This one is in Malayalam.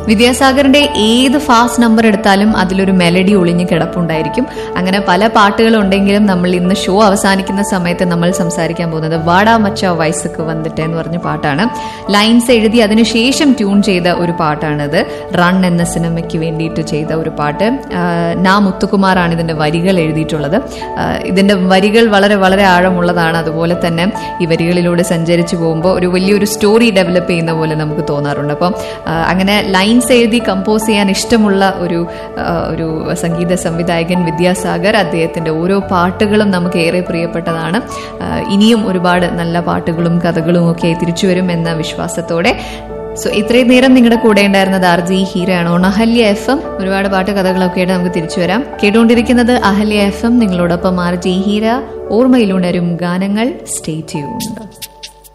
വിദ്യാസാഗറിന്റെ ഏത് ഫാസ്റ്റ് നമ്പർ എടുത്താലും അതിലൊരു മെലഡി ഒളിഞ്ഞു കിടപ്പുണ്ടായിരിക്കും. അങ്ങനെ പല പാട്ടുകളുണ്ടെങ്കിലും നമ്മൾ ഇന്ന് ഷോ അവസാനിക്കുന്ന സമയത്ത് നമ്മൾ സംസാരിക്കാൻ പോകുന്നത് വാടാ മച്ച വയസ്സൊക്കെ വന്നിട്ട് എന്ന് പറഞ്ഞ പാട്ടാണ്. ലൈൻസ് എഴുതി അതിനുശേഷം ട്യൂൺ ചെയ്ത ഒരു പാട്ടാണിത്. റൺ എന്ന സിനിമയ്ക്ക് വേണ്ടിയിട്ട് ചെയ്ത ഒരു പാട്ട്. നാ മുത്തുകുമാറാണ് ഇതിന്റെ വരികൾ എഴുതിയിട്ടുള്ളത്. ഇതിന്റെ വരികൾ വളരെ വളരെ ആഴമുള്ളതാണ്. അതുപോലെ തന്നെ ഈ വരികളിലൂടെ സഞ്ചരിച്ചു പോകുമ്പോൾ ഒരു വലിയൊരു സ്റ്റോറി ഡെവലപ്പ് ചെയ്യുന്ന പോലെ നമുക്ക് തോന്നാറുണ്ട്. അപ്പം അങ്ങനെ ലൈൻസ് എഴുതി കമ്പോസ് ചെയ്യാൻ ഇഷ്ടമുള്ള ഒരു സംഗീത സംവിധായകൻ വിദ്യാസാഗർ. അദ്ദേഹത്തിന്റെ ഓരോ പാട്ടുകളും നമുക്ക് ഏറെ പ്രിയപ്പെട്ടതാണ്. ഇനിയും ഒരുപാട് നല്ല പാട്ടുകളും കഥകളും ഒക്കെ തിരിച്ചു വരും എന്ന വിശ്വാസത്തോടെ ഇത്രയും നേരം നിങ്ങളുടെ കൂടെ ഉണ്ടായിരുന്നത് RJ ഹീരയാണ് ഓൺ അഹല്യ FM. ഒരുപാട് പാട്ട് കഥകളൊക്കെ ആയിട്ട് നമുക്ക് തിരിച്ചു വരാം. കേട്ടുകൊണ്ടിരിക്കുന്നത് അഹല്യ FM. നിങ്ങളോടൊപ്പം RJ ഹീര. ഓർമ്മയിലുണരും ഗാനങ്ങൾ. Stay tuned.